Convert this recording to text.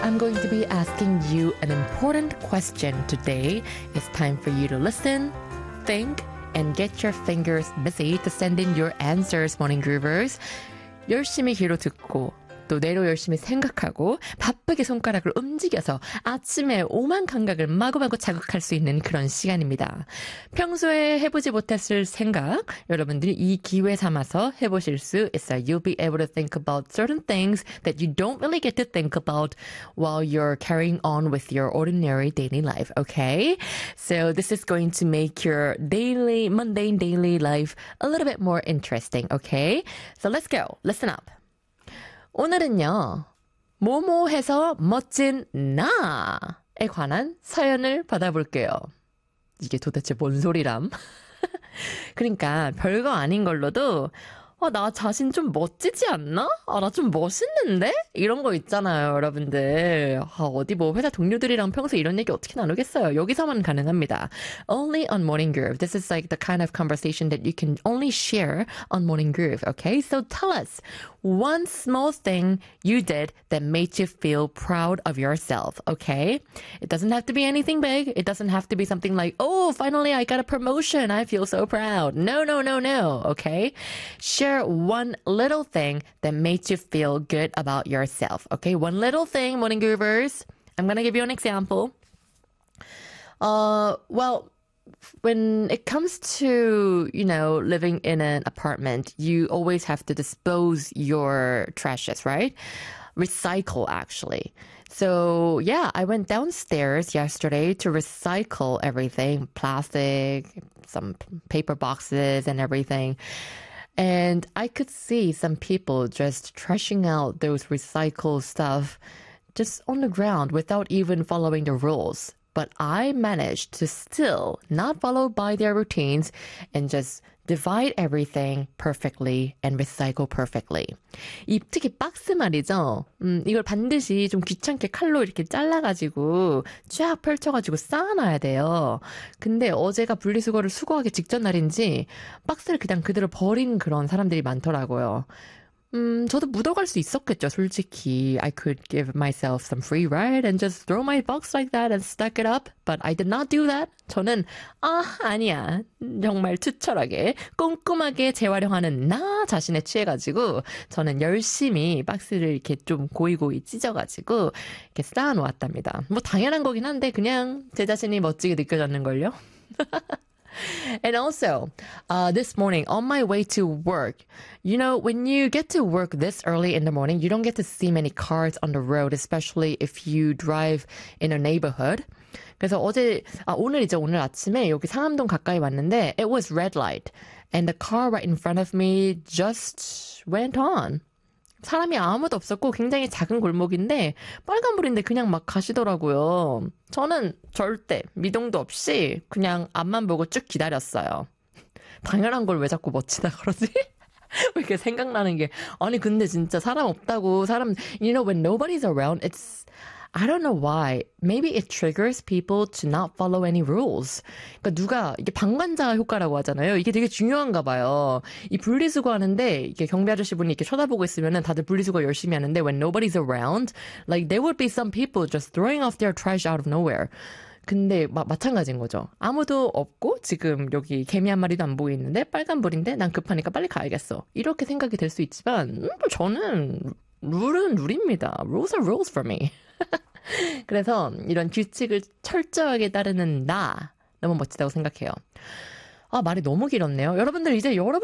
I'm going to be asking you an important question today. It's time for you to listen, think, and get your fingers busy to send in your answers, morning groovers. 열심히 귀로 듣고 또 뇌로 열심히 생각하고 바쁘게 손가락을 움직여서 아침에 오만 감각을 마구마구 자극할 수 있는 그런 시간입니다. 평소에 해보지 못했을 생각 여러분들이 이 기회 삼아서 해보실 수 있어요. You'll be able to think about certain things that you don't really get to think about while you're carrying on with your ordinary daily life, okay? So this is going to make your mundane daily life a little bit more interesting, okay? So let's go. Listen up. 오늘은요, 뭐뭐해서 멋진 나에 관한 사연을 받아볼게요. 이게 도대체 뭔 소리람? 그러니까 별거 아닌 걸로도 나 자신 좀 멋지지 않나? 나 좀 멋있는데? 이런 거 있잖아요, 여러분들. 어디 뭐 회사 동료들이랑 평소 이런 얘기 어떻게 나누겠어요? 여기서만 가능합니다. Only on Morning Groove. This is like the kind of conversation that you can only share on Morning Groove, okay? So tell us one small thing you did that made you feel proud of yourself, okay? It doesn't have to be anything big. It doesn't have to be something like, oh, finally I got a promotion. I feel so proud. No, okay? Share one little thing that made you feel good about yourself. Okay, one little thing, morning groovers. I'm gonna give you an example. Well, when it comes to, living in an apartment, you always have to dispose your trashes, right? Recycle, actually. So, yeah, I went downstairs yesterday to recycle everything, plastic, some paper boxes and everything. And I could see some people just trashing out those recycled stuff just on the ground without even following the rules. But I managed to still not follow by their routines and just divide everything perfectly and recycle perfectly. 특히 박스 말이죠. 이걸 반드시 좀 귀찮게 칼로 이렇게 잘라가지고 쫙 펼쳐가지고 쌓아놔야 돼요. 근데 어제가 분리수거를 수거하기 직전 날인지 박스를 그냥 그대로 버린 그런 사람들이 많더라고요. 저도 묻어갈 수 있었겠죠, 솔직히. I could give myself some free ride and just throw my box like that and stack it up. But I did not do that. 저는, 아니야. 정말 투철하게, 꼼꼼하게 재활용하는 나 자신에 취해가지고, 저는 열심히 박스를 이렇게 좀 고이고이 찢어가지고, 이렇게 쌓아놓았답니다. 뭐 당연한 거긴 한데, 그냥 제 자신이 멋지게 느껴졌는걸요? And also, this morning, on my way to work, when you get to work this early in the morning, you don't get to see many cars on the road, especially if you drive in a neighborhood. 그래서 오늘 아침에 여기 상암동 가까이 왔는데, it was red light. And the car right in front of me just went on. 사람이 아무도 없었고 굉장히 작은 골목인데 빨간불인데 그냥 막 가시더라고요. 저는 절대 미동도 없이 그냥 앞만 보고 쭉 기다렸어요. 당연한 걸 왜 자꾸 멋지다 그러지? 왜 이렇게 생각나는 게 아니 근데 진짜 사람 없다고 when nobody's around I don't know why. Maybe it triggers people to not follow any rules. 그러니까 이게 방관자 효과라고 하잖아요. 이게 되게 중요한가 봐요. 이 분리수거 하는데 이게 경비 아저씨 분이 이렇게 쳐다보고 있으면은 다들 분리수거 열심히 하는데 when nobody's around, like there would be some people just throwing off their trash out of nowhere. 근데 마찬가지인 거죠. 아무도 없고 지금 여기 개미 한 마리도 안 보이는데 빨간불인데 난 급하니까 빨리 가야겠어. 이렇게 생각이 될 수 있지만 저는 룰은 룰입니다. Rules are rules for me. 그래서 이런 규칙을 철저하게 따르는 나 너무 멋지다고 생각해요. 말이 너무 길었네요. 여러분들 이제